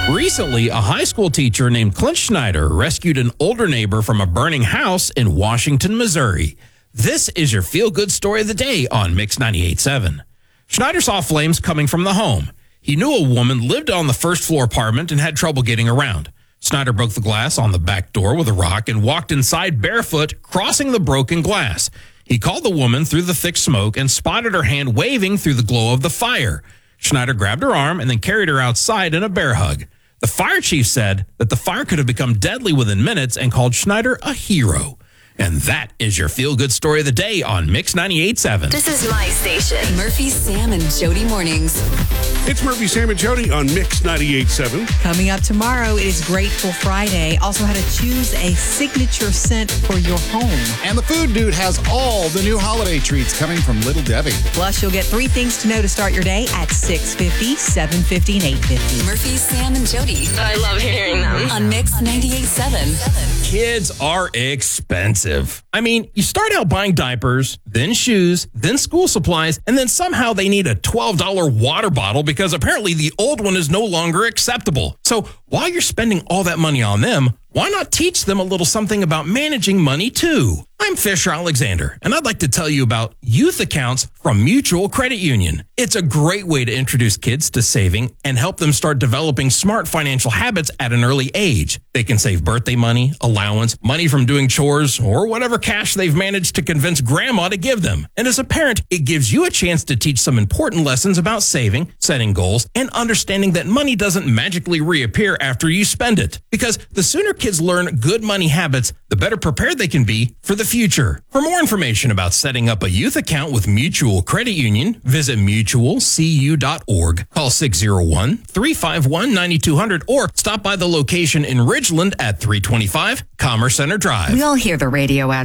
Recently, a high school teacher named Clint Schneider rescued an older neighbor from a burning house in Washington, Missouri. This is your feel-good story of the day on Mix 98.7. Schneider saw flames coming from the home. He knew a woman lived on the first-floor apartment and had trouble getting around. Schneider broke the glass on the back door with a rock and walked inside barefoot, crossing the broken glass. He called the woman through the thick smoke and spotted her hand waving through the glow of the fire. Schneider grabbed her arm and then carried her outside in a bear hug. The fire chief said that the fire could have become deadly within minutes and called Schneider a hero. And that is your feel-good story of the day on Mix 98.7. This is my station. Murphy, Sam, and Jody Mornings. It's Murphy, Sam, and Jody on Mix 98.7. Coming up tomorrow, it is Grateful Friday. Also how to choose a signature scent for your home. And the Food Dude has all the new holiday treats coming from Little Debbie. Plus, you'll get 3 things to know to start your day at 6:50, 7:50, and 8:50. Murphy, Sam, and Jody. I love hearing them. On Mix 98.7. Kids are expensive. I mean, you start out buying diapers, then shoes, then school supplies, and then somehow they need a $12 water bottle because apparently the old one is no longer acceptable. So while you're spending all that money on them, why not teach them a little something about managing money too? I'm Fisher Alexander, and I'd like to tell you about youth accounts from Mutual Credit Union. It's a great way to introduce kids to saving and help them start developing smart financial habits at an early age. They can save birthday money, allowance, money from doing chores, or whatever cash they've managed to convince grandma to give them. And as a parent, it gives you a chance to teach some important lessons about saving, setting goals, and understanding that money doesn't magically reappear after you spend it. Because the sooner kids learn good money habits, the better prepared they can be for the future. For more information about setting up a youth account with Mutual Credit Union, visit mutualcu.org, call 601-351-9200, or stop by the location in Ridgeland at 325 Commerce Center Drive. We all hear the radio ad